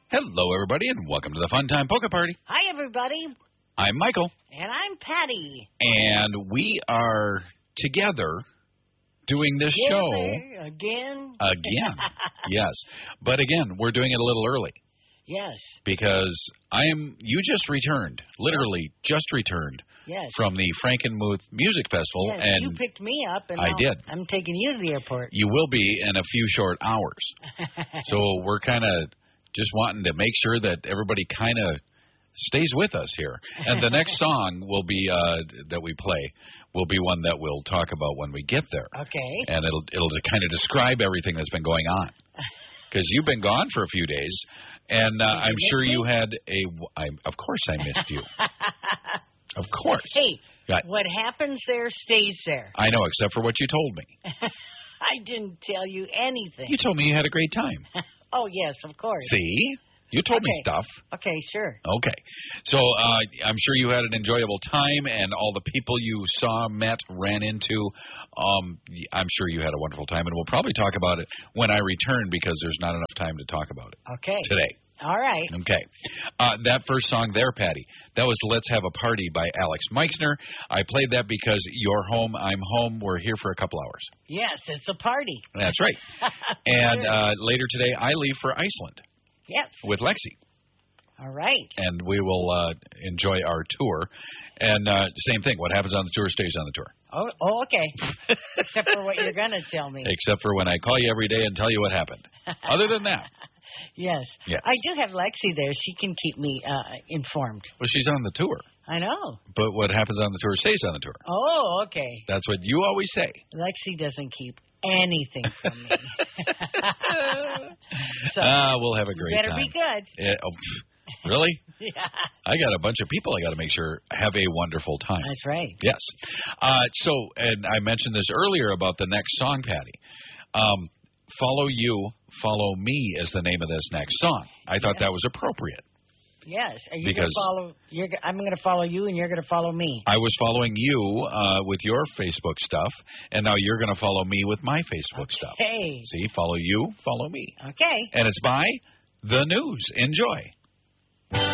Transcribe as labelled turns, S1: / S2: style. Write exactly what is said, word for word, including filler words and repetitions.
S1: Hello, everybody, and welcome to the Fun Time Polka Party.
S2: Hi, everybody.
S1: I'm Michael.
S2: And I'm Patty.
S1: And we are together doing this
S2: Yeah,
S1: show.
S2: Again?
S1: Again. Yes. But again, we're doing it a little early.
S2: Yes.
S1: Because I am, you just returned, literally just returned
S2: yes.
S1: from the Frankenmuth Music Festival.
S2: Yes,
S1: and
S2: you picked me up, and
S1: I
S2: now
S1: did.
S2: I'm taking you to the airport.
S1: You will be in a few short hours. So we're kind of just wanting to make sure that everybody kind of stays with us here. And the next song will be uh, that we play will be one that we'll talk about when we get there.
S2: Okay.
S1: And it'll it'll kind of describe everything that's been going on. Because you've been gone for a few days, and uh, I'm sure
S2: me?
S1: you had a. I, of course, I missed you. Of course.
S2: Hey,
S1: yeah.
S2: What happens there stays there.
S1: I know, except for what you told me.
S2: I didn't tell you anything.
S1: You told me you had a great time.
S2: Oh, yes, of course.
S1: See? You told
S2: okay.
S1: me stuff.
S2: Okay, sure.
S1: Okay. So uh, I'm sure you had an enjoyable time, and all the people you saw, met, ran into, um, I'm sure you had a wonderful time, and we'll probably talk about it when I return because there's not enough time to talk about it
S2: okay.
S1: today.
S2: All right.
S1: Okay. Uh, that first song there, Patty, that was Let's Have a Party by Alex Meixner. I played that because you're home, I'm home, we're here for a couple hours.
S2: Yes, it's a party.
S1: That's right. And uh, later today, I leave for Iceland.
S2: Yes.
S1: With Lexi.
S2: All right.
S1: And we will uh, enjoy our tour. And uh, same thing, what happens on the tour stays on the tour.
S2: Oh, oh okay. Except for what you're going to tell me.
S1: Except for when I call you every day and tell you what happened. Other than that.
S2: Yes.
S1: yes.
S2: I do have Lexi there. She can keep me uh, informed.
S1: Well, she's on the tour.
S2: I know.
S1: But what happens on the tour stays on the tour.
S2: Oh, okay.
S1: That's what you always say.
S2: Lexi doesn't keep anything from me.
S1: so, uh, we'll have a great
S2: better
S1: time.
S2: Better be good.
S1: Yeah, oh, really?
S2: Yeah.
S1: I got a bunch of people I got to make sure have a wonderful time.
S2: That's right.
S1: Yes. Uh, so, and I mentioned this earlier about the next song, Patty. Um, Follow You, Follow Me is the name of this next song. I thought
S2: yeah.
S1: that was appropriate.
S2: Yes. Are you
S1: because
S2: gonna follow, you're, I'm going to follow you, and you're going to follow me.
S1: I was following you uh, with your Facebook stuff, and now you're going to follow me with my Facebook
S2: okay.
S1: stuff.
S2: Hey.
S1: See, follow you, follow me.
S2: Okay.
S1: And it's by The News. Enjoy.